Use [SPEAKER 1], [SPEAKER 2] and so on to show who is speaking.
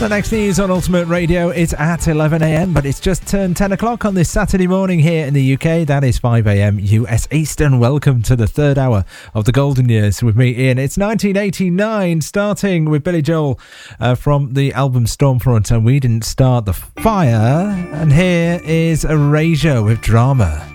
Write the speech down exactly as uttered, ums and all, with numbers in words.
[SPEAKER 1] The next news on Ultimate Radio is at eleven a.m, but it's just turned ten o'clock on this Saturday morning here in the U K. That is five a.m. U S Eastern. Welcome to the third hour of the Golden Years with me, Ian. It's nineteen eighty-nine, starting with Billy Joel uh, from the album Stormfront, and We Didn't Start the Fire. And here is Erasure with Drama.